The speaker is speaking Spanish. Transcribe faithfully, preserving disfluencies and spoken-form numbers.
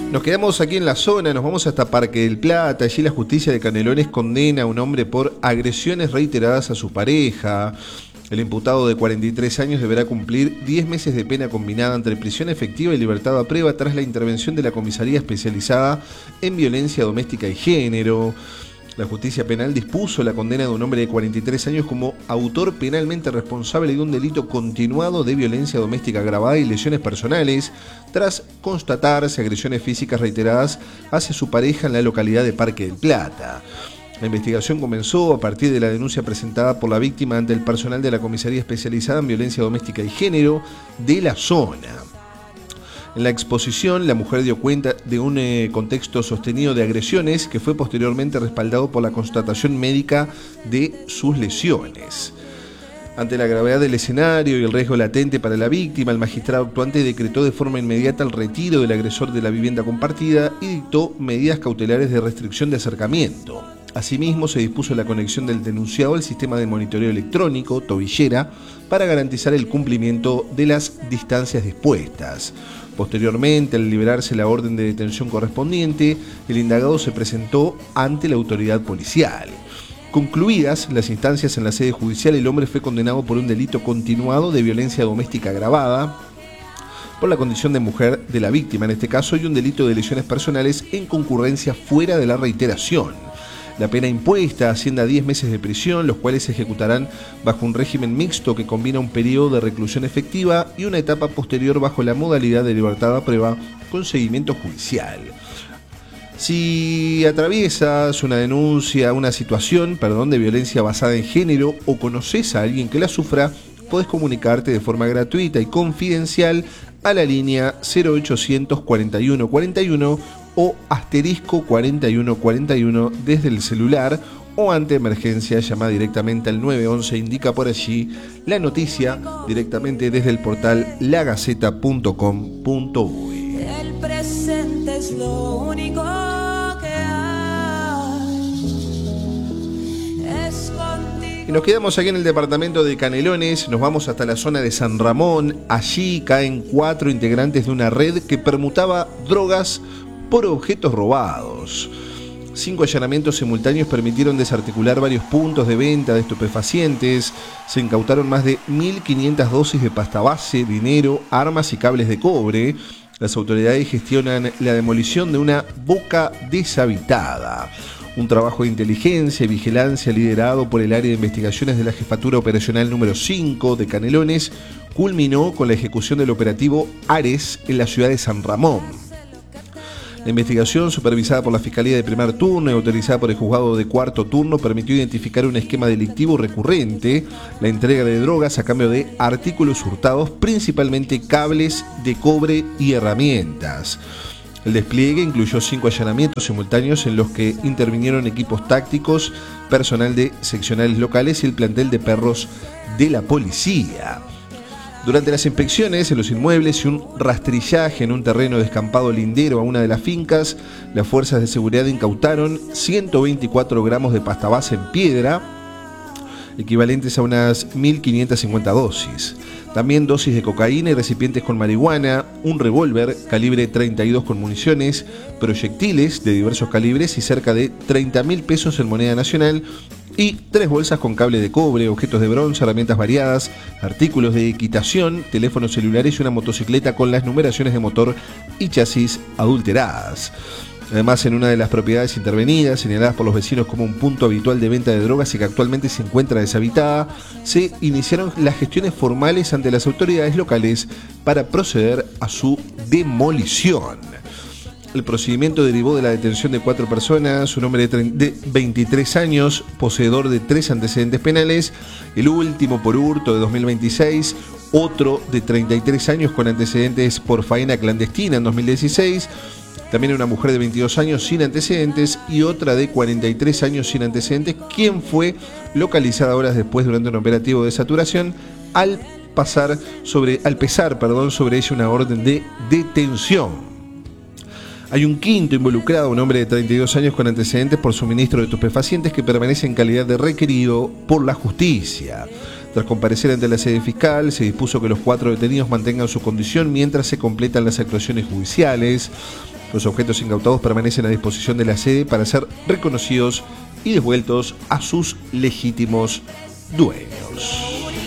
Nos quedamos aquí en la zona, nos vamos hasta Parque del Plata. Allí la justicia de Canelones condena a un hombre por agresiones reiteradas a su pareja. El imputado de cuarenta y tres años deberá cumplir diez meses de pena combinada entre prisión efectiva y libertad a prueba tras la intervención de la comisaría especializada en violencia doméstica y género. La justicia penal dispuso la condena de un hombre de cuarenta y tres años como autor penalmente responsable de un delito continuado de violencia doméstica agravada y lesiones personales, tras constatarse agresiones físicas reiteradas hacia su pareja en la localidad de Parque del Plata. La investigación comenzó a partir de la denuncia presentada por la víctima ante el personal de la comisaría especializada en violencia doméstica y género de la zona. En la exposición, la mujer dio cuenta de un eh, contexto sostenido de agresiones que fue posteriormente respaldado por la constatación médica de sus lesiones. Ante la gravedad del escenario y el riesgo latente para la víctima, el magistrado actuante decretó de forma inmediata el retiro del agresor de la vivienda compartida y dictó medidas cautelares de restricción de acercamiento. Asimismo, se dispuso la conexión del denunciado al sistema de monitoreo electrónico, tobillera, para garantizar el cumplimiento de las distancias dispuestas. Posteriormente, al liberarse la orden de detención correspondiente, el indagado se presentó ante la autoridad policial. Concluidas las instancias en la sede judicial, el hombre fue condenado por un delito continuado de violencia doméstica agravada, por la condición de mujer de la víctima en este caso, y un delito de lesiones personales en concurrencia fuera de la reiteración. La pena impuesta asciende a diez meses de prisión, los cuales se ejecutarán bajo un régimen mixto que combina un periodo de reclusión efectiva y una etapa posterior bajo la modalidad de libertad a prueba con seguimiento judicial. Si atraviesas una denuncia, una situación, perdón, de violencia basada en género o conoces a alguien que la sufra, podés comunicarte de forma gratuita y confidencial a la línea cero ochocientos cuarenta y uno cuarenta y uno o asterisco cuarenta y uno cuarenta y uno desde el celular, o ante emergencia llama directamente al nueve once, indica por allí la noticia directamente desde el portal la gaceta punto com punto uy. El presente es lo único que hay. Es contigo. Y nos quedamos aquí en el departamento de Canelones, nos vamos hasta la zona de San Ramón. Allí caen cuatro integrantes de una red que permutaba drogas por objetos robados. Cinco allanamientos simultáneos permitieron desarticular varios puntos de venta de estupefacientes. Se incautaron más de mil quinientas dosis de pasta base, dinero, armas y cables de cobre. Las autoridades gestionan la demolición de una boca deshabitada. Un trabajo de inteligencia y vigilancia liderado por el área de investigaciones de la Jefatura Operacional número cinco de Canelones culminó con la ejecución del operativo Ares en la ciudad de San Ramón. La investigación, supervisada por la Fiscalía de Primer Turno y autorizada por el Juzgado de Cuarto Turno, permitió identificar un esquema delictivo recurrente, la entrega de drogas a cambio de artículos hurtados, principalmente cables de cobre y herramientas. El despliegue incluyó cinco allanamientos simultáneos en los que intervinieron equipos tácticos, personal de seccionales locales y el plantel de perros de la policía. Durante las inspecciones en los inmuebles y un rastrillaje en un terreno descampado lindero a una de las fincas, las fuerzas de seguridad incautaron ciento veinticuatro gramos de pasta base en piedra, equivalentes a unas mil quinientas cincuenta dosis. También dosis de cocaína y recipientes con marihuana, un revólver calibre treinta y dos con municiones, proyectiles de diversos calibres y cerca de treinta mil pesos en moneda nacional, y tres bolsas con cable de cobre, objetos de bronce, herramientas variadas, artículos de equitación, teléfonos celulares y una motocicleta con las numeraciones de motor y chasis adulteradas. Además, en una de las propiedades intervenidas, señaladas por los vecinos como un punto habitual de venta de drogas y que actualmente se encuentra deshabitada, se iniciaron las gestiones formales ante las autoridades locales para proceder a su demolición. El procedimiento derivó de la detención de cuatro personas, un hombre de veintitrés años, poseedor de tres antecedentes penales, el último por hurto de dos mil veintiséis, otro de treinta y tres años con antecedentes por faena clandestina en dos mil dieciséis, también una mujer de veintidós años sin antecedentes y otra de cuarenta y tres años sin antecedentes, quien fue localizada horas después durante un operativo de saturación al pasar sobre, al pesar, perdón, sobre ella una orden de detención. Hay un quinto involucrado, un hombre de treinta y dos años con antecedentes por suministro de estupefacientes que permanece en calidad de requerido por la justicia. Tras comparecer ante la sede fiscal, se dispuso que los cuatro detenidos mantengan su condición mientras se completan las actuaciones judiciales. Los objetos incautados permanecen a disposición de la sede para ser reconocidos y devueltos a sus legítimos dueños.